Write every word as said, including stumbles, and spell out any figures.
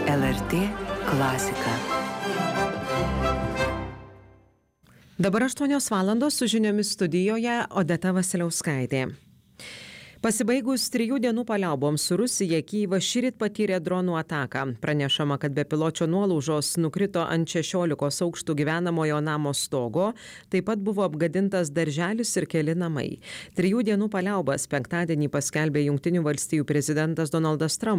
L R T klasika. Dabar aštuonios valandos su žiniomis studijoje Odeta Vasiliauskaitė. Pasibaigus trijų dienų paliauboms su Rusija, Kyjivas šįryt patyrė dronų ataką. Pranešama, kad bepiločio nuolaužos nukrito ant šešiolikos aukštų gyvenamojo namo stogo, taip pat buvo apgadintas darželis ir keli namai. Trijų dienų paliaubas penktadienį paskelbė Jungtinių valstijų prezidentas Donaldas Trumpas.